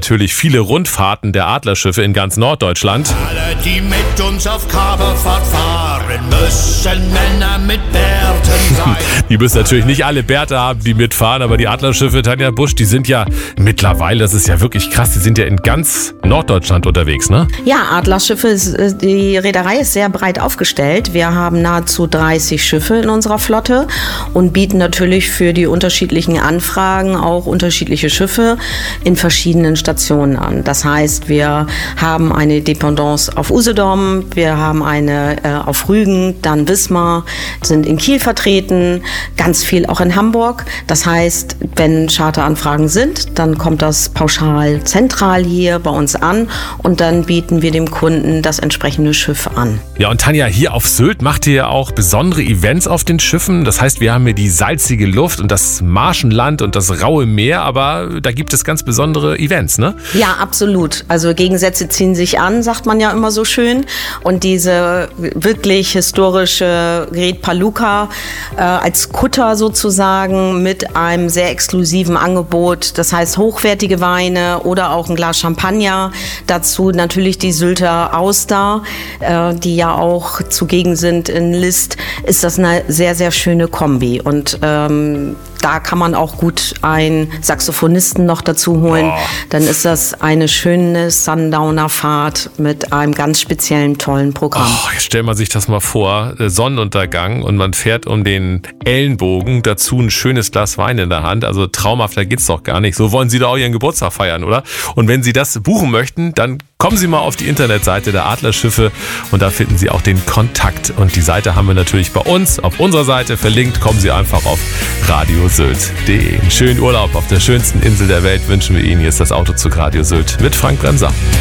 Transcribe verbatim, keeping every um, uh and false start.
natürlich viele Rundfahrten der Adlerschiffe in ganz Norddeutschland. Alle, die mit uns auf Kaperfahrt fahren, müssen Männer mit Bärten sein. Die müssen natürlich nicht alle Bärte haben, die mitfahren, aber die Adlerschiffe, Tanja Busch, die sind ja mittlerweile, das ist ja wirklich krass, die sind ja in ganz Norddeutschland unterwegs, ne? Ja, Adlerschiffe, die Reederei ist sehr breit aufgestellt. Wir haben nahezu dreißig Schiffe in unserer Flotte und bieten natürlich für die unterschiedlichen Anfragen auch unterschiedliche Schiffe in verschiedenen Stationen an. Das heißt, wir haben eine Dependance auf Usedom, wir haben eine äh, auf Rügen, dann Wismar, sind in Kiel vertreten, ganz viel auch in Hamburg. Das heißt, wenn Charteranfragen sind, dann kommt das pauschal zentral hier bei uns an und dann bieten wir dem Kunden das entsprechende Schiff an. Ja, und Tanja, hier auf Sylt macht ihr ja auch besondere Events auf den Schiffen. Das heißt, wir haben hier die salzige Luft und das Marschenland und das raue Meer, aber da gibt es ganz besondere Events, ne? Ja, absolut. Also Gegensätze ziehen sich an, sagt man ja immer so schön. Und diese wirklich historische Gret Paluca äh, als Kutter sozusagen mit einem sehr exklusiven Angebot, das heißt hochwertige Weine oder auch ein Glas Champagner. Dazu natürlich die Sylter Auster, äh, die ja auch zugegen sind in List, ist das eine sehr, sehr schöne Kombi. Und ähm, da kann man auch gut einen Saxophonisten noch dazu holen. Oh. Dann ist das eine schöne Sundowner-Fahrt mit einem ganz speziellen, tollen Programm. Oh, jetzt stellt man sich das mal vor, Sonnenuntergang und man fährt um den Ellenbogen, dazu ein schönes Glas Wein in der Hand. Also traumhafter geht's doch gar nicht. So wollen Sie doch auch Ihren Geburtstag feiern, oder? Und wenn Sie das buchen möchten, dann kommen Sie mal auf die Internetseite der Adlerschiffe und da finden Sie auch den Kontakt. Und die Seite haben wir natürlich bei uns auf unserer Seite verlinkt. Kommen Sie einfach auf radio sylt punkt de. Einen schönen Urlaub auf der schönsten Insel der Welt wünschen wir Ihnen. Hier ist das Autozug Radio Sylt mit Frank Bremser.